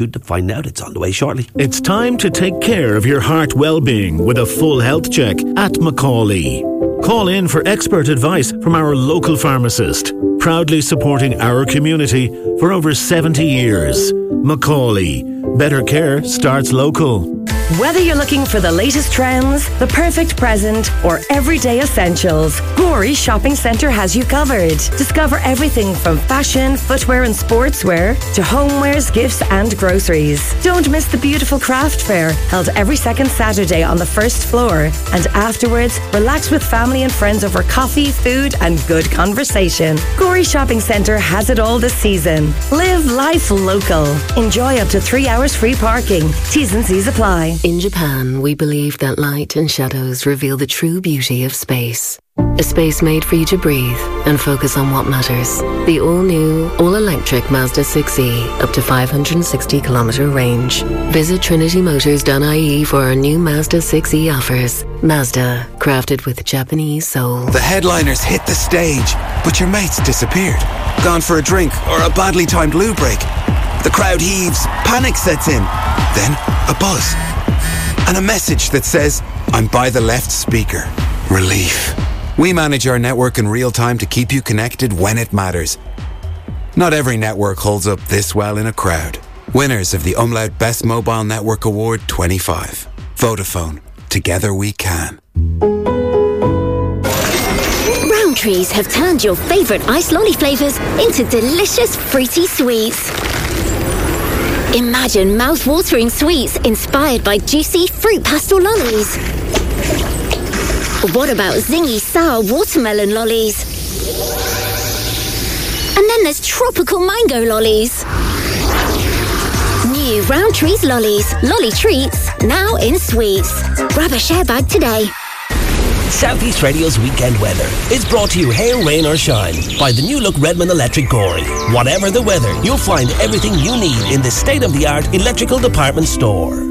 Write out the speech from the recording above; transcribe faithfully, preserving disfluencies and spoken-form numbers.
To find out, it's on the way shortly. It's time to take care of your heart well-being with a full health check at Macaulay. Call in for expert advice from our local pharmacist, proudly supporting our community for over seventy years. Macaulay. Better care starts local. Whether you're looking for the latest trends, the perfect present, or everyday essentials, Gorey Shopping Centre has you covered. Discover everything from fashion, footwear and sportswear to homewares, gifts and groceries. Don't miss the beautiful craft fair held every second Saturday on the first floor. And afterwards, relax with family and friends over coffee, food and good conversation. Gorey Shopping Centre has it all this season. Live life local. Enjoy up to three hours free parking. T's and C's apply. In Japan, we believe that light and shadows reveal the true beauty of space. A space made for you to breathe and focus on what matters. The all-new, all-electric Mazda six E, up to five hundred sixty kilometre range. Visit Trinity Motors dot I E for our new Mazda six E offers. Mazda, crafted with Japanese soul. The headliners hit the stage, but your mate's disappeared. Gone for a drink or a badly timed loo break. The crowd heaves, panic sets in. Then, a buzz. And a message that says, I'm by the left speaker. Relief. We manage our network in real time to keep you connected when it matters. Not every network holds up this well in a crowd. Winners of the Umlaut Best Mobile Network Award twenty-five. Vodafone. Together we can. Rowntrees have turned your favourite iced lolly flavours into delicious fruity sweets. Imagine mouth-watering sweets inspired by juicy fruit pastel lollies. What about zingy sour watermelon lollies? And then there's tropical mango lollies. New Rowntrees lollies, lolly treats, now in sweets. Grab a share bag today. Southeast Radio's weekend weather is brought to you, hail, rain or shine, by the new look Redmond Electric Gorey. Whatever the weather, you'll find everything you need in the state-of-the-art electrical department store.